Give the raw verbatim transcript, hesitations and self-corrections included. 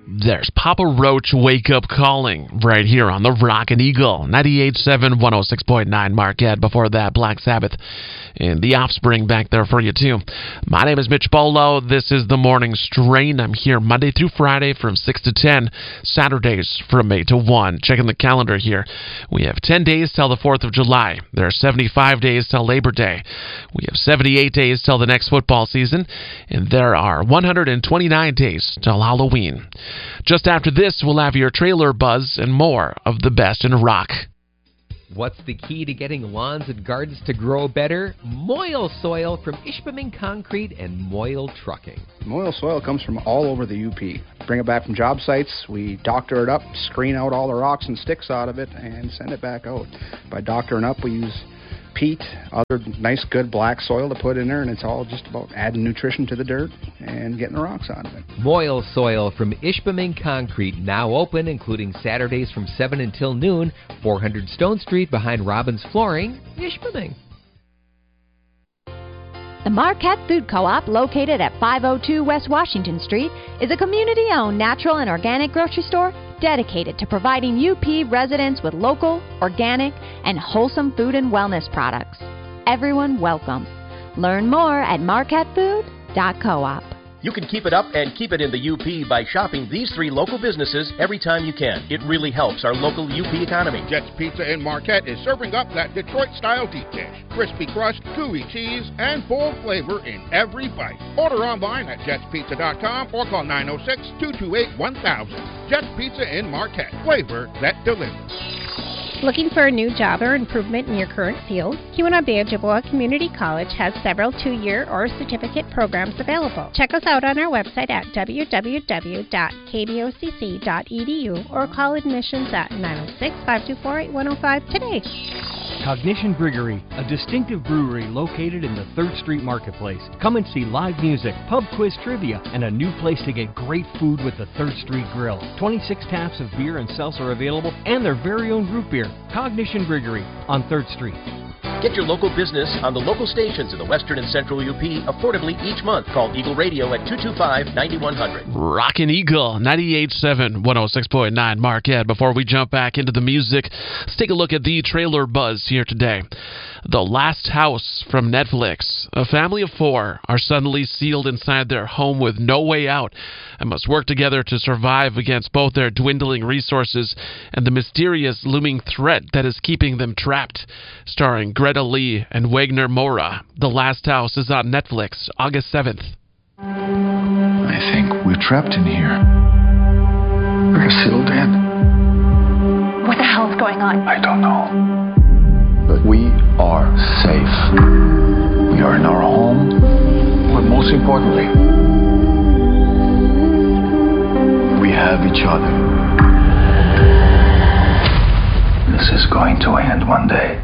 There's Papa Roach Wake Up Calling right here on the Rockin' Eagle, ninety-eight point seven, one oh six point nine Marquette. Before that, Black Sabbath and The Offspring back there for you, too. My name is Mitch Bolo. This is The Morning Strain. I'm here Monday through Friday from six to ten, Saturdays from eight to one. Checking the calendar here. We have ten days till the fourth of July. There are seventy-five days till Labor Day. We have seventy-eight days till the next football season, and there are one hundred twenty-nine days till Halloween. Just after this, we'll have your trailer buzz and more of the best in rock. What's the key to getting lawns and gardens to grow better? Moyle Soil from Ishpeming Concrete and Moyle Trucking. Moyle Soil comes from all over the U P. Bring it back from job sites, we doctor it up, screen out all the rocks and sticks out of it, and send it back out. By doctoring up, we use peat, other nice, good black soil to put in there, and it's all just about adding nutrition to the dirt and getting the rocks out of it. Moyle Soil from Ishpeming Concrete, now open, including Saturdays from seven until noon, four hundred Stone Street behind Robbins Flooring, Ishpeming. The Marquette Food Co-op, located at five oh two West Washington Street, is a community-owned natural and organic grocery store dedicated to providing U P residents with local, organic, and wholesome food and wellness products. Everyone welcome. Learn more at marquette food dot coop. You can keep it up and keep it in the U P by shopping these three local businesses every time you can. It really helps our local U P economy. Jet's Pizza in Marquette is serving up that Detroit-style deep dish. Crispy crust, gooey cheese, and bold flavor in every bite. Order online at jets pizza dot com or call nine oh six, two two eight, one thousand. Jet's Pizza in Marquette. Flavor that delivers. Looking for a new job or improvement in your current field? Keweenaw-Banjoboa Community College has several two-year or certificate programs available. Check us out on our website at w w w dot k b o c c dot e d u or call admissions at nine oh six, five two four, eight one oh five today. Cognition Brewery, a distinctive brewery located in the third Street Marketplace. Come and see live music, pub quiz trivia, and a new place to get great food with the third Street Grill. twenty-six taps of beer and seltzer available, and their very own root beer. Cognition Brewery on third Street. Get your local business on the local stations in the western and central U P affordably each month. Call Eagle Radio at two two five, nine one zero zero. Rockin' Eagle, ninety-eight point seven, one oh six point nine Marquette. Before we jump back into the music, let's take a look at the trailer buzz here today. The Last House from Netflix. A family of four are suddenly sealed inside their home with no way out and must work together to survive against both their dwindling resources and the mysterious looming threat that is keeping them trapped. Starring Greta Lee and Wagner Moura. The Last House is on Netflix August seventh. I think we're trapped in here. We're sealed in. What the hell is going on? I don't know. But we are safe. We are in our home. But most importantly, we have each other. This is going to end one day.